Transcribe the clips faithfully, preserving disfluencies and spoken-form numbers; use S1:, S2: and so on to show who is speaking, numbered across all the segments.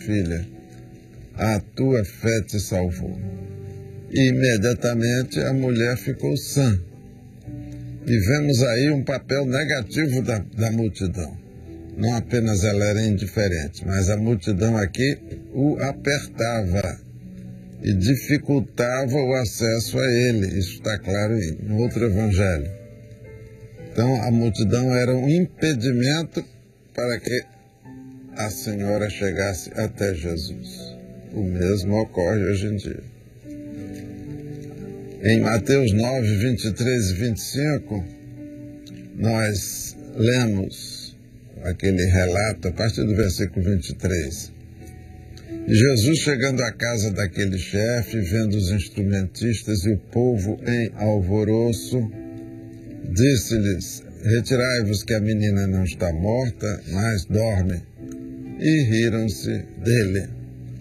S1: filha, a tua fé te salvou. E imediatamente a mulher ficou sã. E vemos aí um papel negativo da, da multidão. Não apenas ela era indiferente, mas a multidão aqui o apertava e dificultava o acesso a ele. Isso está claro em outro evangelho. Então a multidão era um impedimento para que a senhora chegasse até Jesus. O mesmo ocorre hoje em dia. Em Mateus nove, vinte e três e vinte e cinco, nós lemos aquele relato a partir do versículo vinte e três. E Jesus, chegando à casa daquele chefe, vendo os instrumentistas e o povo em alvoroço, disse-lhes: retirai-vos que a menina não está morta, mas dorme. E riram-se dele.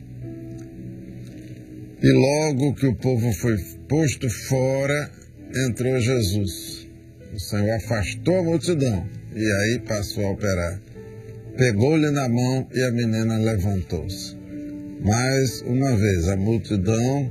S1: E logo que o povo foi posto fora, entrou Jesus. O Senhor afastou a multidão e aí passou a operar. Pegou-lhe na mão e a menina levantou-se. Mais uma vez, a multidão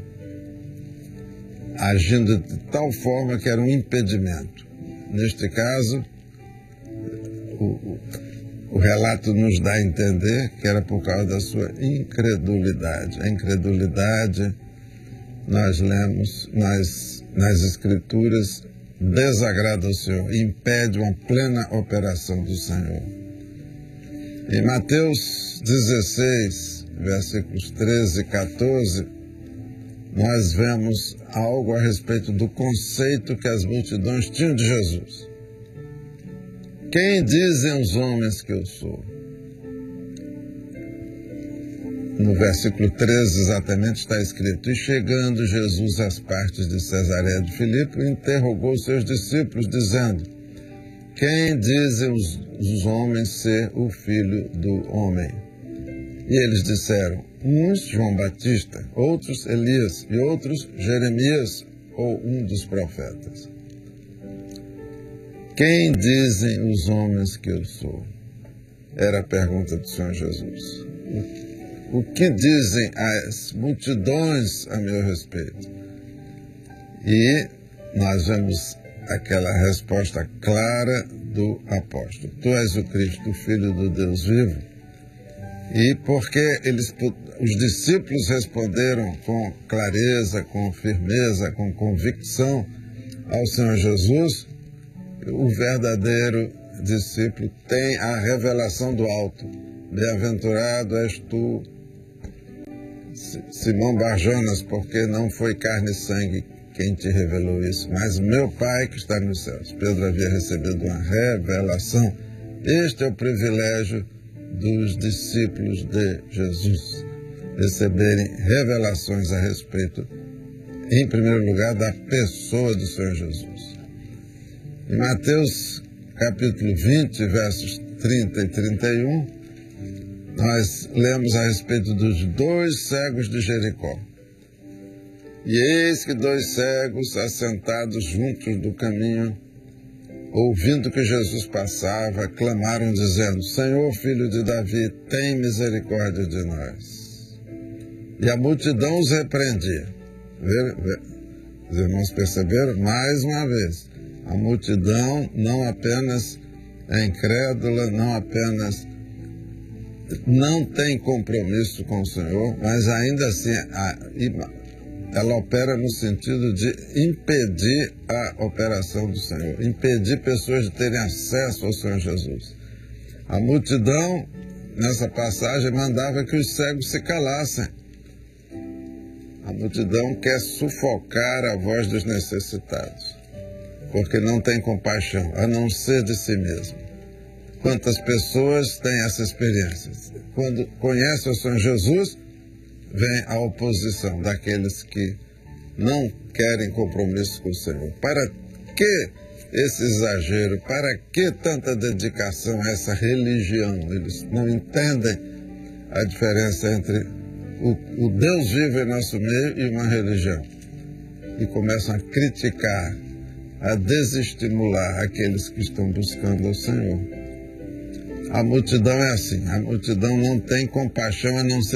S1: agindo de tal forma que era um impedimento. Neste caso, o, o, o relato nos dá a entender que era por causa da sua incredulidade. A incredulidade, nós lemos nas, nas Escrituras, desagrada ao Senhor, impede uma plena operação do Senhor. Em Mateus dezesseis, versículos treze e quatorze, nós vemos algo a respeito do conceito que as multidões tinham de Jesus. Quem dizem os homens que eu sou? No versículo treze, exatamente, está escrito: e chegando Jesus às partes de Cesareia de Filipe, interrogou seus discípulos, dizendo: quem dizem os, os homens ser o Filho do Homem? E eles disseram: uns João Batista, outros Elias e outros Jeremias ou um dos profetas. Quem dizem os homens que eu sou? Era a pergunta do Senhor Jesus. O que dizem as multidões a meu respeito? E nós vemos aquela resposta clara do apóstolo: tu és o Cristo, o Filho do Deus vivo. E porque eles, os discípulos responderam com clareza, com firmeza, com convicção ao Senhor Jesus, o verdadeiro discípulo tem a revelação do alto. Bem-aventurado és tu, Simão Barjonas, porque não foi carne e sangue quem te revelou isso, mas meu Pai que está nos céus. Pedro havia recebido uma revelação. Este é o privilégio dos discípulos de Jesus, receberem revelações a respeito, em primeiro lugar, da pessoa do Senhor Jesus. Em Mateus capítulo vinte, versos trinta e trinta e um, nós lemos a respeito dos dois cegos de Jericó. E eis que dois cegos, assentados juntos do caminho, ouvindo que Jesus passava, clamaram dizendo: Senhor, Filho de Davi, tem misericórdia de nós. E a multidão os repreendia. Os irmãos perceberam? Mais uma vez, a multidão não apenas é incrédula, não apenas não tem compromisso com o Senhor, mas ainda assim a, ela opera no sentido de impedir a operação do Senhor, impedir pessoas de terem acesso ao Senhor Jesus. A multidão, nessa passagem, mandava que os cegos se calassem. A multidão quer sufocar a voz dos necessitados, porque não tem compaixão, a não ser de si mesmo. Quantas pessoas têm essa experiência? Quando conhecem o Senhor Jesus, vem a oposição daqueles que não querem compromisso com o Senhor. Para que esse exagero? Para que tanta dedicação a essa religião? Eles não entendem a diferença entre o, o Deus vivo em nosso meio e uma religião. E começam a criticar, a desestimular aqueles que estão buscando o Senhor. A multidão é assim, a multidão não tem compaixão a não ser